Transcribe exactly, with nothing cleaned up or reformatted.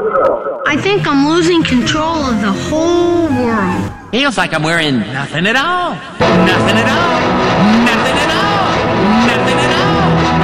I think I'm losing control of the whole world. Feels like I'm wearing nothing at all. Nothing at all.